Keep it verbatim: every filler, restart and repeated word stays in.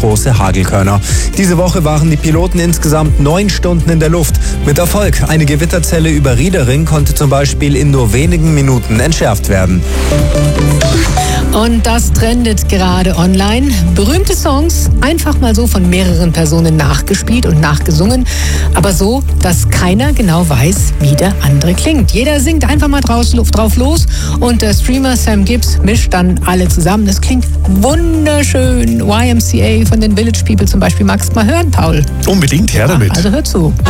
große Hagelkörner. Diese Woche waren die Piloten insgesamt neun Stunden in der Luft. Mit Erfolg. Eine Gewitterzelle über Riedering konnte zum Beispiel in nur wenigen Minuten entschärft werden. Und das trendet gerade online. Berühmte Songs einfach mal so von mehreren Personen nachgespielt und nachgesungen, aber so, dass keiner genau weiß, wie der andere klingt. Jeder singt einfach mal draus, drauf los und der Streamer Sam Gibbs mischt dann alle zusammen. Das klingt wunderschön. Y M C A von den Village People zum Beispiel. Magst du mal hören, Paul? Unbedingt, her damit. Also hör zu.